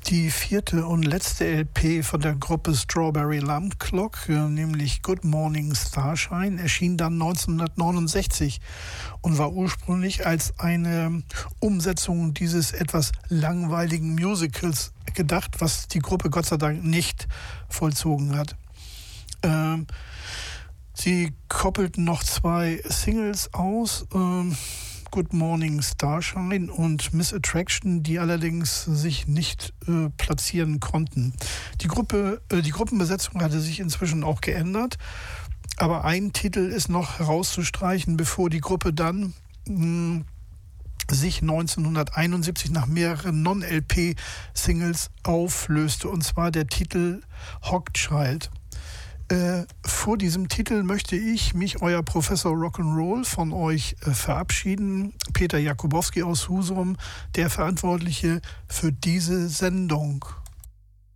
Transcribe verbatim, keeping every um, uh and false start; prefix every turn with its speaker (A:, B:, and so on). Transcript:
A: Die vierte und letzte L P von der Gruppe Strawberry Alarm Clock, nämlich Good Morning Starshine, erschien dann neunzehnhundertneunundsechzig und war ursprünglich als eine Umsetzung dieses etwas langweiligen Musicals gedacht, was die Gruppe Gott sei Dank nicht vollzogen hat. Ähm, sie koppelten noch zwei Singles aus, ähm, Good Morning Starshine und Miss Attraction, die allerdings sich nicht äh, platzieren konnten. Die Gruppe, äh, die Gruppenbesetzung hatte sich inzwischen auch geändert, aber ein Titel ist noch herauszustreichen, bevor die Gruppe dann mh, sich neunzehnhunderteinundsiebzig nach mehreren Non-L P-Singles auflöste, und zwar der Titel Hogchild. Äh, vor diesem Titel möchte ich mich, euer Professor Rock'n'Roll, von euch äh, verabschieden. Peter Jakubowski aus Husum, der Verantwortliche für diese Sendung.